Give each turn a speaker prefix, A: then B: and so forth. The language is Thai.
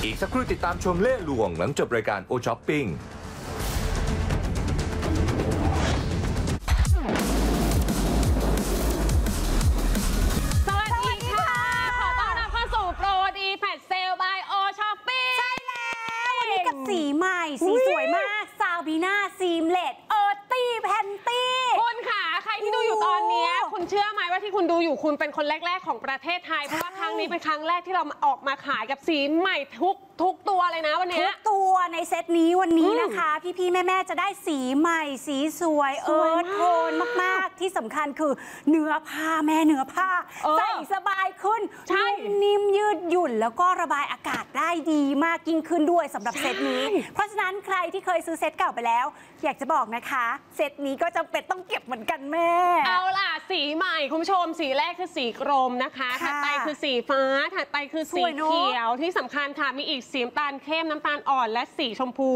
A: อีกสักครู่ติดตามชมเล่ห์ลวงหลังจบรายการโอช้อปปิ้ง
B: สวัสดีค่ะขอต้อนรับเข้าสู่โปรดีแพทเซลบายโอช้อปปิ้งใช่แล้ว
C: วันนี้กับสีใหม่สีสวยมากซาวบีน่าซีมเลดเอิร์ตี้แพนตี้
B: คุณค่ะใครที่ดูอยู่ตอนนี้คุณเชื่อไหมว่าที่คุณดูอยู่คุณเป็นคนแรกๆของประเทศไทยเพราะว่าครั้งนี้เป็นครั้งแรกที่เราออกมาขายกับสีใหม่ทุกตัวเลยนะวันนี้
C: ทุกตัวในเซตนี้วันนี้นะคะพี่ๆแม่ๆจะได้สีใหม่สีสวยเอิร์ธโทนมากๆที่สำคัญคือเนื้อผ้าเนื้อผ้าใส่สบายขึ้นนิ่มยืดหยุ่นแล้วก็ระบายอากาศได้ดีมากยิ่งขึ้นด้วยสำหรับเซตนี้เพราะฉะนั้นใครที่เคยซื้อเซตเก่าไปแล้วอยากจะบอกนะคะเซตนี้ก็จำเป็นต้องเก็บเหมือนกันแม่
B: เอาล่ะสีใหม่คุณผู้ชมสีแรกคือสีกรมนะคะถัดไปคือสีฟ้าถัดไปคือสีเขียวที่สำคัญค่ะมีอีกสีน้ำตาลเข้มน้ำตาลอ่อนและสีชมพู